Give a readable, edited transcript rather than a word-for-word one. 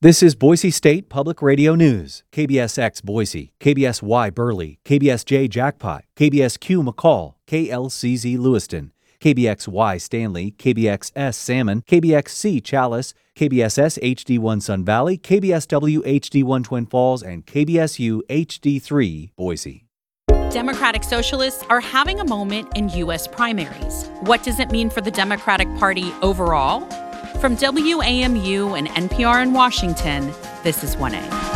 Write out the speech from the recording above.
This is Boise State Public Radio News. KBSX Boise, KBSY Burley, KBSJ Jackpot, KBSQ McCall, KLCZ Lewiston, KBXY Stanley, KBXS Salmon, KBXC Chalice, KBSS HD1 Sun Valley, KBSW HD1 Twin Falls, and KBSU HD3 Boise. Democratic Socialists are having a moment in U.S. primaries. What does it mean for the Democratic Party overall? From WAMU and NPR in Washington, this is 1A.